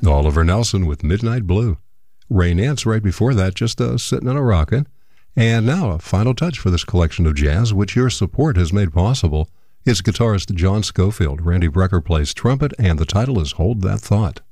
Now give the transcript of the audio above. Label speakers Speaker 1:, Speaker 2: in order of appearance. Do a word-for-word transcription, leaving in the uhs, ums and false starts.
Speaker 1: Oliver Nelson with Midnight Blue. Ray Nance right before that, just uh, sitting on a rockin'. And now a final touch for this collection of jazz, which your support has made possible. It's guitarist John Scofield. Randy Brecker plays trumpet, and the title is Hold That Thought.